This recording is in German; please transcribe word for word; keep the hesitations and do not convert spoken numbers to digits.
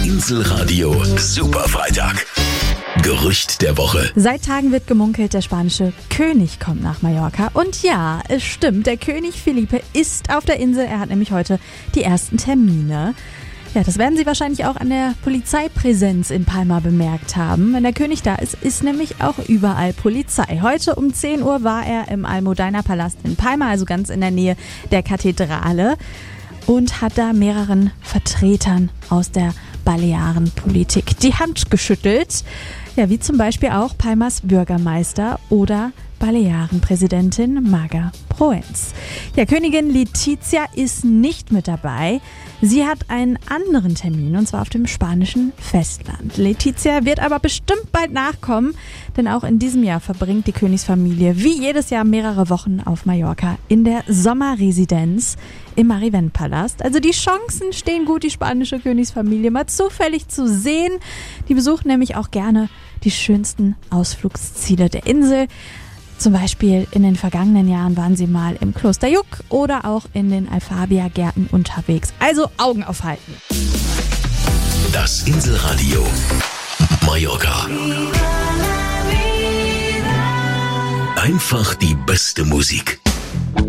Inselradio Superfreitag. Gerücht der Woche. Seit Tagen wird gemunkelt, der spanische König kommt nach Mallorca. Und ja, es stimmt, der König Felipe ist auf der Insel. Er hat nämlich heute die ersten Termine. Ja, das werden Sie wahrscheinlich auch an der Polizeipräsenz in Palma bemerkt haben. Wenn der König da ist, ist nämlich auch überall Polizei. Heute um zehn Uhr war er im Almudena Palast in Palma, also ganz in der Nähe der Kathedrale, und hat da mehreren Vertretern aus der Balearenpolitik die Hand geschüttelt. Ja, wie zum Beispiel auch Palmas Bürgermeister oder Balearenpräsidentin Marga Proens. Ja, Königin Letizia ist nicht mit dabei. Sie hat einen anderen Termin, und zwar auf dem spanischen Festland. Letizia wird aber bestimmt bald nachkommen, denn auch in diesem Jahr verbringt die Königsfamilie wie jedes Jahr mehrere Wochen auf Mallorca in der Sommerresidenz im Mariven-Palast. Also die Chancen stehen gut, die spanische Königsfamilie mal zufällig zu sehen. Die besuchen nämlich auch gerne die schönsten Ausflugsziele der Insel. Zum Beispiel in den vergangenen Jahren waren sie mal im Kloster Juc oder auch in den Alfabia-Gärten unterwegs. Also Augen aufhalten. Das Inselradio Mallorca. Einfach die beste Musik.